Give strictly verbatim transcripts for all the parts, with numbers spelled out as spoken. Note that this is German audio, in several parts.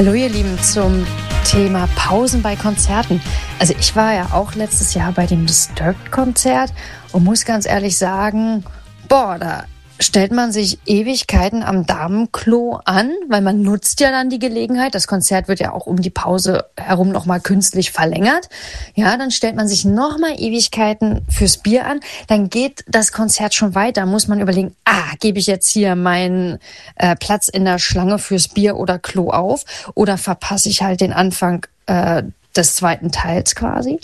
Hallo ihr Lieben zum Thema Pausen bei Konzerten. Also ich war ja auch letztes Jahr bei dem Disturbed-Konzert und muss ganz ehrlich sagen, boah, da stellt man sich Ewigkeiten am Damenklo an, weil man nutzt ja dann die Gelegenheit. Das Konzert wird ja auch um die Pause herum nochmal künstlich verlängert. Ja, dann stellt man sich nochmal Ewigkeiten fürs Bier an. Dann geht das Konzert schon weiter. Muss man überlegen, ah, gebe ich jetzt hier meinen äh, Platz in der Schlange fürs Bier oder Klo auf? Oder verpasse ich halt den Anfang äh, des zweiten Teils quasi?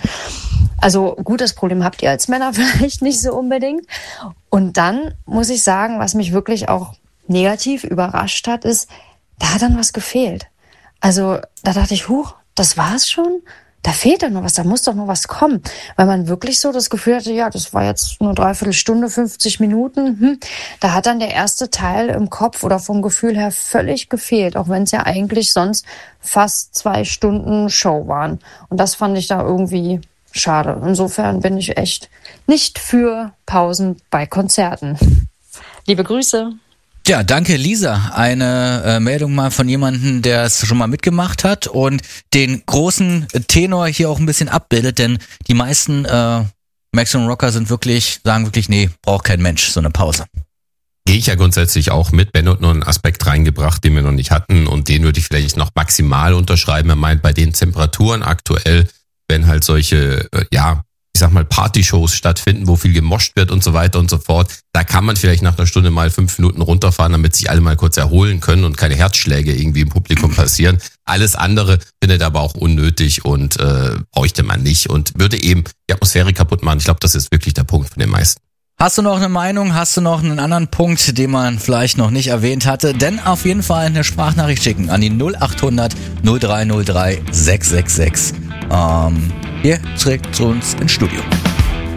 Also gut, das Problem habt ihr als Männer vielleicht nicht so unbedingt. Und dann muss ich sagen, was mich wirklich auch negativ überrascht hat, ist, da hat dann was gefehlt. Also da dachte ich, huch, das war's schon? Da fehlt doch noch was, da muss doch noch was kommen. Weil man wirklich so das Gefühl hatte, ja, das war jetzt nur dreiviertel Stunde, fünfzig Minuten. Hm. Da hat dann der erste Teil im Kopf oder vom Gefühl her völlig gefehlt, auch wenn es ja eigentlich sonst fast zwei Stunden Show waren. Und das fand ich da irgendwie schade. Insofern bin ich echt nicht für Pausen bei Konzerten. Liebe Grüße. Ja, danke Lisa. Eine äh, Meldung mal von jemandem, der es schon mal mitgemacht hat und den großen Tenor hier auch ein bisschen abbildet, denn die meisten äh, Maximum Rocker sind wirklich, sagen wirklich, nee, braucht kein Mensch so eine Pause. Gehe ich ja grundsätzlich auch mit. Ben hat nur einen Aspekt reingebracht, den wir noch nicht hatten und den würde ich vielleicht noch maximal unterschreiben. Er meint, bei den Temperaturen aktuell, wenn halt solche, äh, ja, ich sag mal, Partyshows stattfinden, wo viel gemoscht wird und so weiter und so fort, da kann man vielleicht nach einer Stunde mal fünf Minuten runterfahren, damit sich alle mal kurz erholen können und keine Herzschläge irgendwie im Publikum passieren. Alles andere findet aber auch unnötig und äh, bräuchte man nicht und würde eben die Atmosphäre kaputt machen. Ich glaube, das ist wirklich der Punkt von den meisten. Hast du noch eine Meinung? Hast du noch einen anderen Punkt, den man vielleicht noch nicht erwähnt hatte? Denn auf jeden Fall eine Sprachnachricht schicken an die null acht hundert null drei null drei sechs sechs sechs. Ähm, hier trägt zu uns ins Studio.